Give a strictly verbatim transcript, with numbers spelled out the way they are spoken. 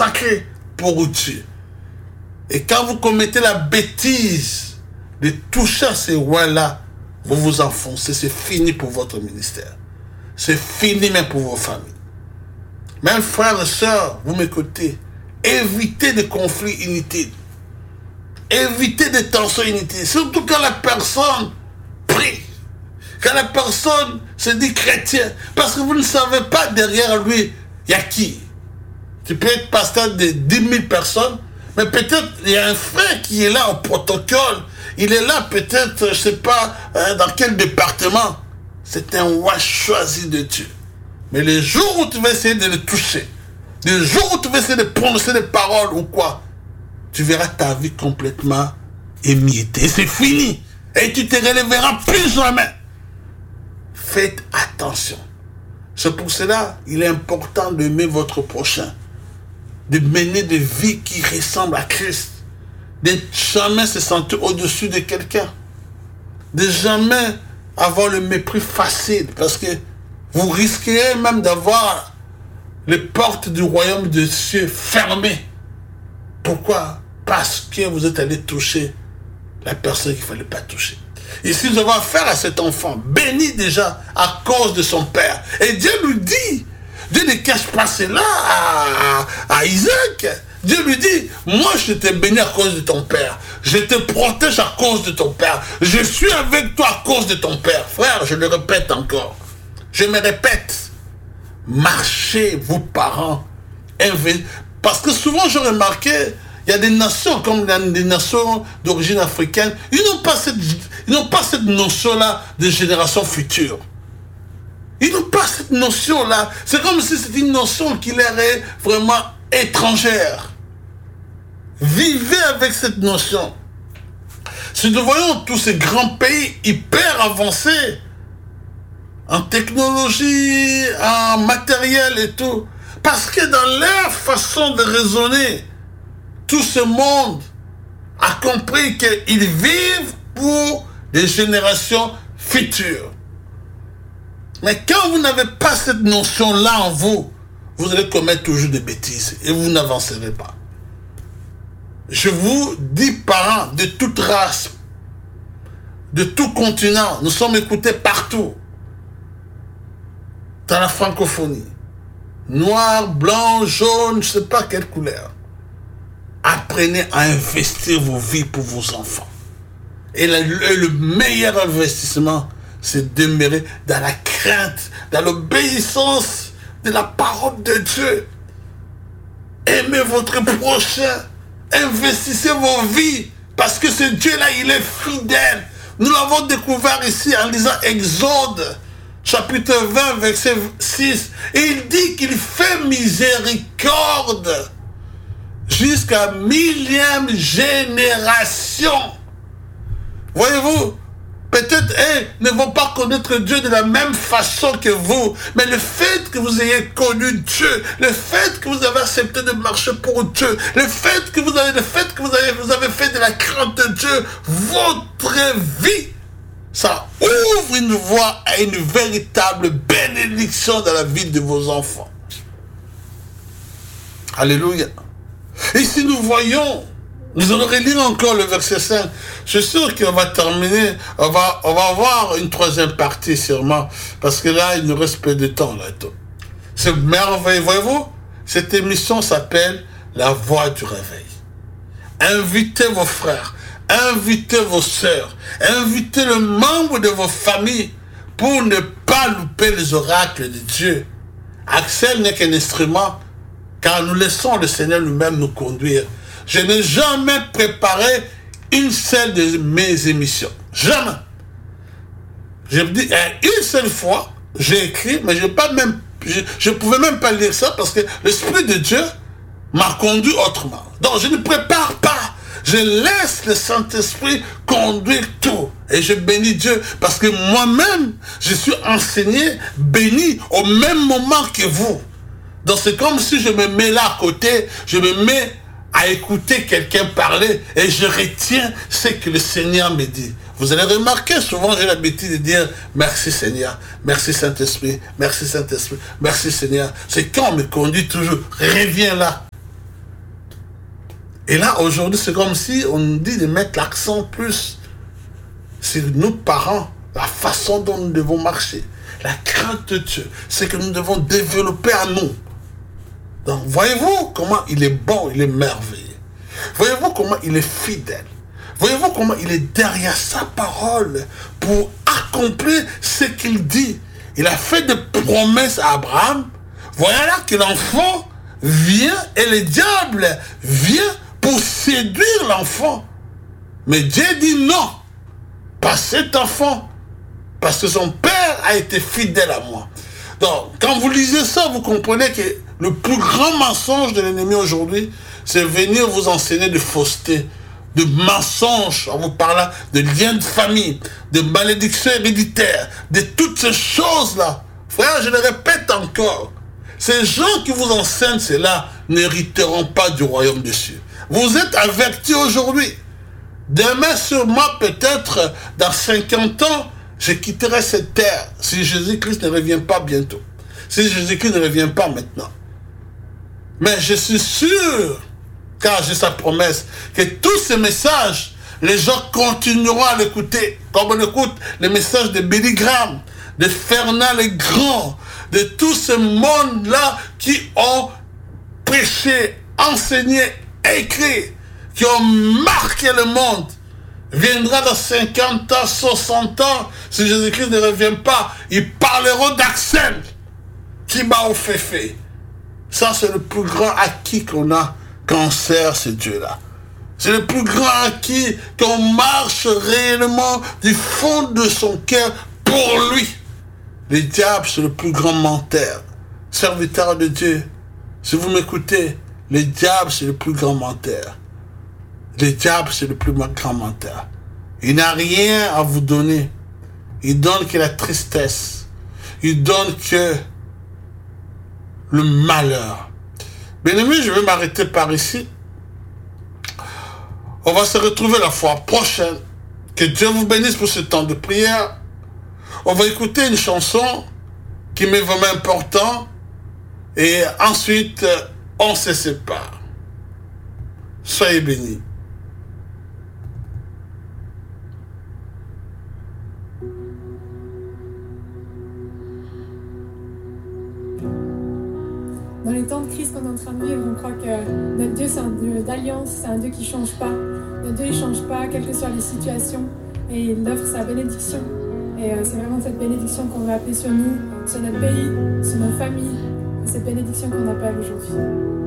consacré pour Dieu. Et quand vous commettez la bêtise de toucher à ces oins-là, vous vous enfoncez, c'est fini pour votre ministère. C'est fini même pour vos familles. Même frères et sœurs, vous m'écoutez, évitez des conflits inutiles. Évitez des tensions inutiles. Surtout quand la personne prie. Quand la personne se dit chrétien. Parce que vous ne savez pas derrière lui, il y a qui. Tu peux être pasteur de dix mille personnes, mais peut-être il y a un frère qui est là au protocole. Il est là peut-être, je ne sais pas, hein, dans quel département. C'est un roi choisi de Dieu. Mais le jour où tu vas essayer de le toucher, le jour où tu vas essayer de prononcer des paroles ou quoi, tu verras ta vie complètement émiettée. C'est fini. Et tu te relèveras plus jamais. Faites attention. C'est pour cela qu'il est important d'aimer votre prochain. De mener des vies qui ressemblent à Christ. De jamais se sentir au-dessus de quelqu'un. De jamais avoir le mépris facile. Parce que vous risquerez même d'avoir les portes du royaume de Dieu fermées. Pourquoi? Parce que vous êtes allé toucher la personne qu'il ne fallait pas toucher. Ici, nous avons affaire à cet enfant, béni déjà à cause de son père. Et Dieu lui dit, Dieu ne cache pas cela à, à Isaac. Dieu lui dit, moi je t'ai béni à cause de ton père. Je te protège à cause de ton père. Je suis avec toi à cause de ton père. Frère, je le répète encore. Je me répète. Marchez, vous parents. Parce que souvent, j'ai remarqué, il y a des nations comme des nations d'origine africaine, ils n'ont pas cette, ils n'ont pas cette notion-là de génération future. Ils n'ont pas cette notion-là. C'est comme si c'était une notion qui leur est vraiment étrangère. Vivez avec cette notion. Si nous voyons tous ces grands pays hyper avancés, en technologie, en matériel et tout, parce que dans leur façon de raisonner, tout ce monde a compris qu'ils vivent pour des générations futures. Mais quand vous n'avez pas cette notion-là en vous, vous allez commettre toujours des bêtises et vous n'avancerez pas. Je vous dis, parents de toute race, de tout continent, nous sommes écoutés partout, dans la francophonie. Noir, blanc, jaune, je ne sais pas quelle couleur. Apprenez à investir vos vies pour vos enfants. Et le, le meilleur investissement, c'est de demeurer dans la crainte, dans l'obéissance de la parole de Dieu. Aimez votre prochain. Investissez vos vies. Parce que ce Dieu-là, il est fidèle. Nous l'avons découvert ici en lisant Exode, chapitre vingt, verset six. Et il dit qu'il fait miséricorde jusqu'à millième génération. Voyez-vous, peut-être ils ne vont pas connaître Dieu de la même façon que vous, mais le fait que vous ayez connu Dieu, le fait que vous avez accepté de marcher pour Dieu, le fait que vous avez, le fait que vous avez, vous avez fait de la crainte de Dieu votre vie, ça ouvre une voie à une véritable bénédiction dans la vie de vos enfants. Alléluia. Et si nous voyons, nous allons relire encore le verset cinq. Je suis sûr qu'on va terminer, on va, on va avoir une troisième partie sûrement, parce que là, il nous reste peu de temps. Là, c'est merveilleux, voyez-vous, cette émission s'appelle La Voix du Réveil. Invitez vos frères, invitez vos sœurs, invitez le membre de vos familles pour ne pas louper les oracles de Dieu. Axel n'est qu'un instrument, car nous laissons le Seigneur lui-même nous conduire. Je n'ai jamais préparé une seule de mes émissions. Jamais. Je me dis, une seule fois, j'ai écrit, mais je ne pouvais même pas lire ça parce que l'Esprit de Dieu m'a conduit autrement. Donc, je ne prépare pas. Je laisse le Saint-Esprit conduire tout. Et je bénis Dieu parce que moi-même, je suis enseigné, béni au même moment que vous. Donc, c'est comme si je me mets là à côté, je me mets à écouter quelqu'un parler et je retiens ce que le Seigneur me dit. Vous allez remarquer, souvent j'ai l'habitude de dire merci Seigneur, merci Saint-Esprit, merci Saint-Esprit, merci Seigneur. C'est quand on me conduit toujours, reviens là. Et là, aujourd'hui, c'est comme si on nous dit de mettre l'accent plus sur nos parents, la façon dont nous devons marcher, la crainte de Dieu, c'est que nous devons développer à nous. Donc, voyez-vous comment il est bon, il est merveilleux. Voyez-vous comment il est fidèle. Voyez-vous comment il est derrière sa parole pour accomplir ce qu'il dit. Il a fait des promesses à Abraham. Voilà que l'enfant vient et le diable vient pour séduire l'enfant. Mais Dieu dit non, pas cet enfant, parce que son père a été fidèle à moi. Donc, quand vous lisez ça, vous comprenez que le plus grand mensonge de l'ennemi aujourd'hui, c'est venir vous enseigner de fausseté, de mensonges, en vous parlant de liens de famille, de malédictions héréditaires, de toutes ces choses-là. Frère, je le répète encore, ces gens qui vous enseignent cela n'hériteront pas du royaume des cieux. Vous êtes avertis aujourd'hui. Demain, sûrement, peut-être, dans cinquante ans, je quitterai cette terre si Jésus-Christ ne revient pas bientôt. Si Jésus-Christ ne revient pas maintenant. Mais je suis sûr, car j'ai sa promesse, que tous ces messages, les gens continueront à l'écouter. Comme on écoute les messages de Billy Graham, de Fernand le Grand, de tout ce monde-là qui ont prêché, enseigné, écrit, qui ont marqué le monde, viendra dans cinquante ans, soixante ans, si Jésus-Christ ne revient pas, ils parleront d'Axel, qui m'a offert. Ça, c'est le plus grand acquis qu'on a quand on sert ce Dieu-là. C'est le plus grand acquis qu'on marche réellement du fond de son cœur pour lui. Le diable, c'est le plus grand menteur. Serviteur de Dieu, si vous m'écoutez, le diable, c'est le plus grand menteur. Le diable, c'est le plus grand menteur. Il n'a rien à vous donner. Il donne que la tristesse. Il donne que le malheur. Bien aimé, je vais m'arrêter par ici. On va se retrouver la fois prochaine. Que Dieu vous bénisse pour ce temps de prière. On va écouter une chanson qui m'est vraiment importante. Et ensuite, on se sépare. Soyez bénis. Dans les temps de crise qu'on est en train de vivre, on croit que notre Dieu, c'est un Dieu d'alliance, c'est un Dieu qui ne change pas. Notre Dieu, il ne change pas, quelles que soient les situations. Et il offre sa bénédiction. Et euh, c'est vraiment cette bénédiction qu'on veut appeler sur nous, sur notre pays, sur nos familles. C'est cette bénédiction qu'on appelle aujourd'hui.